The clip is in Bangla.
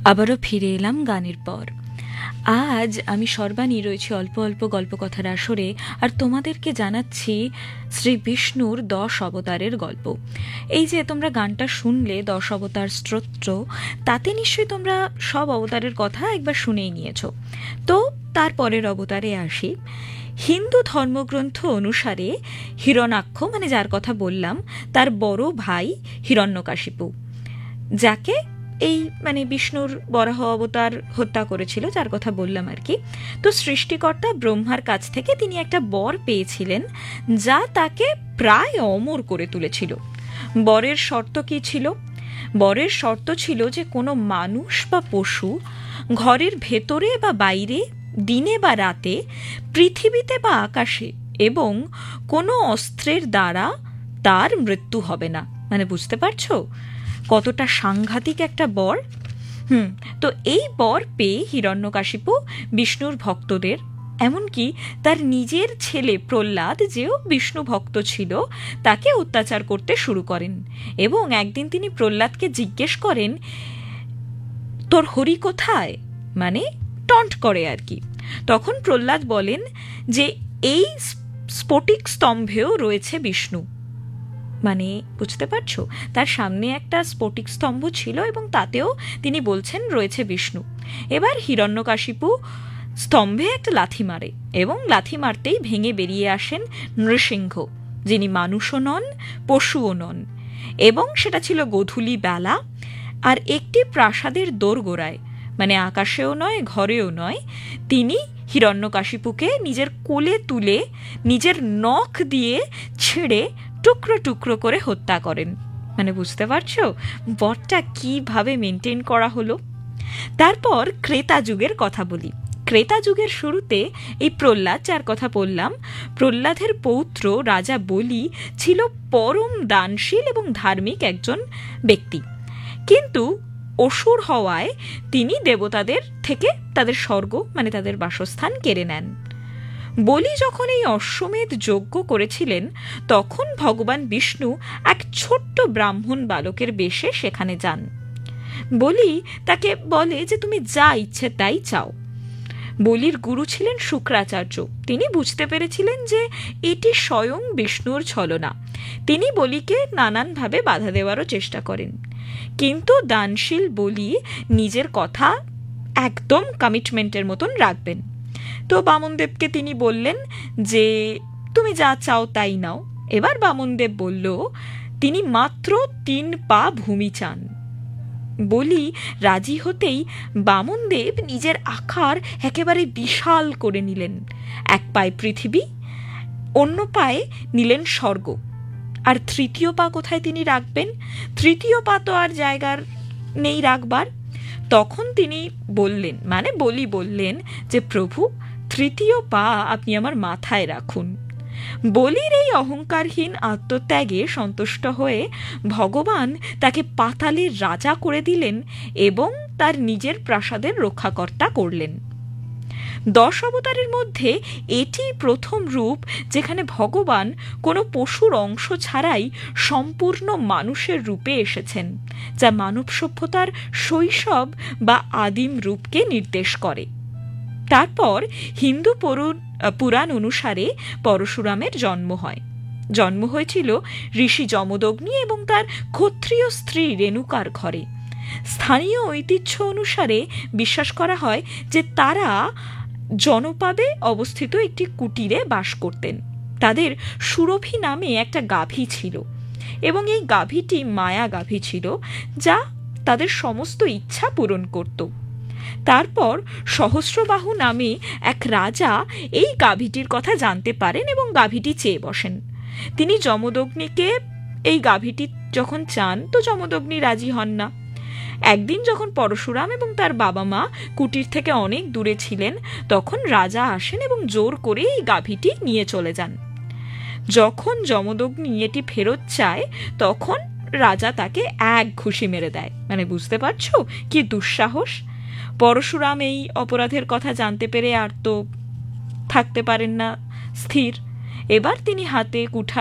আবারও ফিরে এলাম গানের পর। আজ আমি সর্বাণী রয়েছি অল্প অল্প গল্পকথার আসরে, আর তোমাদেরকে জানাচ্ছি শ্রী বিষ্ণুর 10 অবতারের গল্প। এই যে তোমরা গানটা শুনলে 10 অবতার স্তোত্র, তাতে নিশ্চয়ই তোমরা সব অবতারের কথা একবার শুনেই নিয়েছো। তো তারপরের অবতারে আসি। হিন্দু ধর্মগ্রন্থ অনুসারে হিরণাক্ষ, মানে যার কথা বললাম, তার বড় ভাই হিরণ্যকাশিপু, যাকে এই মানে বিষ্ণুর বরাহ অবতার হত্যা করেছিল, যার কথা বললাম আর কি। তো সৃষ্টিকর্তা ব্রহ্মার কাছ থেকে তিনি একটা বর পেয়েছিলেন, যা তাকে প্রায় অমর করে তুলেছিল। বরের শর্ত কি ছিল? বরের শর্ত ছিল যে কোনো মানুষ বা পশু ঘরের ভেতরে বা বাইরে, দিনে বা রাতে, পৃথিবীতে বা আকাশে, এবং কোনো অস্ত্রের দ্বারা তার মৃত্যু হবে না। মানে বুঝতে পারছো কতটা সাংঘাতিক একটা বর? তো এই বর পেয়ে হিরণ্যকাশিপু বিষ্ণুর ভক্তদের, এমনকি তার নিজের ছেলে প্রহ্লাদ, যেও বিষ্ণু ভক্ত ছিল, তাকে অত্যাচার করতে শুরু করেন। এবং একদিন তিনি প্রহ্লাদকে জিজ্ঞেস করেন, তোর হরি কোথায়? মানে টন্ট করে আর কি। তখন প্রহ্লাদ বলেন যে এই স্ফটিক স্তম্ভেও রয়েছে বিষ্ণু। মানে বুঝতে পারছো, তার সামনে একটা স্ফটিক স্তম্ভ ছিল এবং তাতেও তিনি বলছেন রয়েছে বিষ্ণু। এবার হিরণ্যকাশিপু স্তম্ভে একটা লাথি মারে এবং লাথি মারতেই ভেঙে বেরিয়ে আসেন নৃসিংহ, যিনি মানুষও নন, পশুও নন। এবং সেটা ছিল গোধূলি বেলা, আর একটি প্রাসাদের দোরগোড়ায়, মানে আকাশেও নয় ঘরেও নয়, তিনি হিরণ্যকাশিপুকে নিজের কোলে তুলে নিজের নখ দিয়ে ছিঁড়ে টুকরো টুকরো করে হত্যা করেন। মানে বুঝতে পারছো বরটা কিভাবে মেনটেন করা হলো। তারপর ত্রেতা যুগের কথা বলি। ত্রেতা যুগের শুরুতে এই প্রহ্লাদ, যার কথা বললাম, প্রহ্লাদের পৌত্র রাজা বলি ছিল পরম দানশীল এবং ধার্মিক একজন ব্যক্তি। কিন্তু অসুর হওয়ায় তিনি দেবতাদের থেকে তাদের স্বর্গ, মানে তাদের বাসস্থান কেড়ে নেন। বলি যখন এই অশ্বমেধ যজ্ঞ করেছিলেন, তখন ভগবান বিষ্ণু এক ছোট্ট ব্রাহ্মণ বালকের বেশে সেখানে যান। বলি তাকে বলে যে তুমি যা ইচ্ছে তাই চাও। বলির গুরু ছিলেন শুক্রাচার্য। তিনি বুঝতে পেরেছিলেন যে এটি স্বয়ং বিষ্ণুর ছলনা। তিনি বলিকে নানানভাবে বাধা দেওয়ারও চেষ্টা করেন, কিন্তু দানশীল বলি নিজের কথা একদম কমিটমেন্টের মতন রাখবেন। তো বামনদেবকে তিনি বললেন যে তুমি যা চাও তাই নাও। এবার বামনদেব বলল তিনি মাত্র 3 পা ভূমি চান। বলি রাজি হতেই বামনদেব নিজের আকার একেবারে বিশাল করে নিলেন। এক পায়ে পৃথিবী, অন্য পায়ে নিলেন স্বর্গ। আর তৃতীয় পা কোথায় তিনি রাখবেন? তৃতীয় পা তো আর জায়গার নেই রাখবার। তখন তিনি বললেন, মানে বলি বললেন যে প্রভু, তৃতীয় পা আপনি আমার মাথায় রাখুন। বলির এই অহংকারহীন আত্মত্যাগে সন্তুষ্ট হয়ে ভগবান তাকে পাতালের রাজা করে দিলেন এবং তার নিজের প্রাসাদের রক্ষাকর্তা করলেন। 10 অবতারের মধ্যে এটি প্রথম রূপ যেখানে ভগবান কোনো পশুর অংশ ছাড়াই সম্পূর্ণ মানুষের রূপে এসেছেন, যা মানব সভ্যতার শৈশব বা আদিম রূপকে নির্দেশ করে। তারপর হিন্দু পুরাণ অনুসারে পরশুরামের জন্ম হয়। জন্ম হয়েছিল ঋষি যমদগ্নি এবং তার ক্ষত্রিয় স্ত্রী রেণুকার ঘরে। স্থানীয় ঐতিহ্য অনুসারে বিশ্বাস করা হয় যে তারা জনপদে অবস্থিত একটি কুটিরে বাস করতেন। তাদের সুরভি নামে একটা গাভী ছিল এবং এই গাভীটি মায়া গাভী ছিল, যা তাদের সমস্ত ইচ্ছা পূরণ করত। তারপর সহস্রবাহু নামে এক রাজা এই গাভীটির কথা জানতে পারেন এবং গাভীটি চেয়ে বসেন। তিনি যমদগ্নিকে এই গাভীটি যখন চান, তো যমদগ্নি রাজি হন না। একদিন যখন পরশুরাম এবং তার বাবা মা কুটির থেকে অনেক দূরে ছিলেন, তখন রাজা আসেন এবং জোর করে এই গাভীটি নিয়ে চলে যান। যখন যমদগ্নি এটি ফেরত চায়, তখন রাজা তাকে এক ঘুষি মেরে দেয়। মানে বুঝতে পারছো কি দুঃসাহস। পরশুরাম এই অপরাধের কথা জানতে পেরে আর তো থাকতে পারেন না স্থির। এবার তিনি হাতে কুঠার